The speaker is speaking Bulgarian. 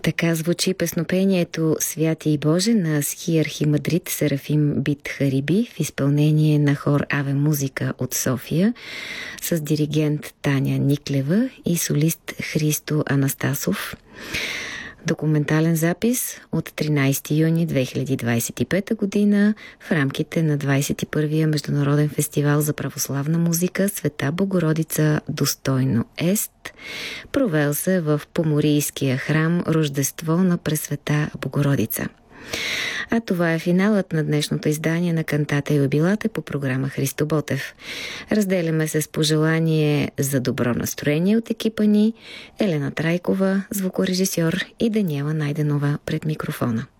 Така звучи песнопението «Святи и Боже» на архимандрит Серафим Бит Хариби в изпълнение на хор Аве Музика от София с диригент Таня Никлева и солист Христо Анастасов. Документален запис от 13 юни 2025 година в рамките на 21-я Международен фестивал за православна музика Света Богородица достойно ест, провел се в Поморийския храм Рождество на Пресвета Богородица. А това е финалът на днешното издание на Кантата юбилате по програма Христо Ботев. Разделяме се с пожелание за добро настроение от екипа ни, Елена Трайкова, звукорежисьор, и Даниела Найденова пред микрофона.